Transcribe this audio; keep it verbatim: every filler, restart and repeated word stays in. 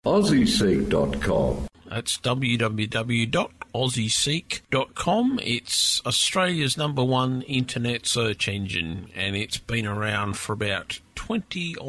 aussie seek dot com. That's w w w dot aussie seek dot com. It's Australia's number one internet search engine, and it's been around for about twenty